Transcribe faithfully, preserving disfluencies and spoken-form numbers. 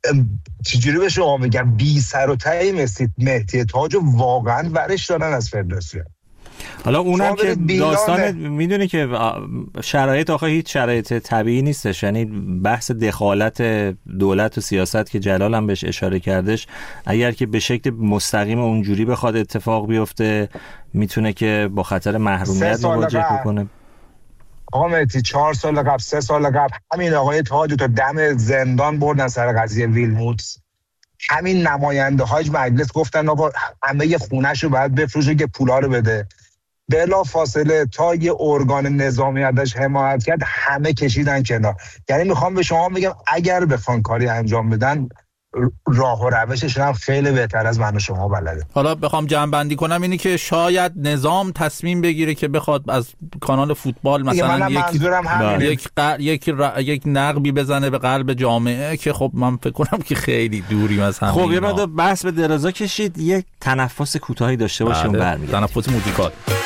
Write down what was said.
چجوری به شما بگم بی سر و ته مثل مهدی تاج واقعا ورش دارن از فدراسیون. حالا اونم که داستان میدونی که شرایط آخه هیچ شرایط طبیعی نیستش، یعنی بحث دخالت دولت و سیاست که جلال هم بهش اشاره کردش، اگر که به شکل مستقیم اونجوری بخواد اتفاق بیفته میتونه که با خطر محرومیت مواجه بکنه. آقا مهدی چهار سال قبل سه سال قبل همین آقای تاج تو دم زندان بردن سر قضیه ویلموتس، همین نماینده های مجلس گفتن آقا همه خونه‌شو باید بفروشه که پولا رو بده، بلا فاصله تا یه ارگان نظامی ازش حمایت کرد همه کشیدن کنار. یعنی میخوام به شما بگم اگر بخوان کاری انجام بدن راه و روشش هم خیلی بهتر از من و شما بلده. حالا بخوام جمع بندی کنم اینی که شاید نظام تصمیم بگیره که بخواد از کانال فوتبال مثلا یک یک ق... یک, ر... یک نقبی بزنه به قلب جامعه که خب من فکر کنم که خیلی دوریم از همین. خب یه مقدار بحث به درازا کشید، یک تنفس کوتاهی داشته باشیم برمیگردیم. تنفس موزیکال.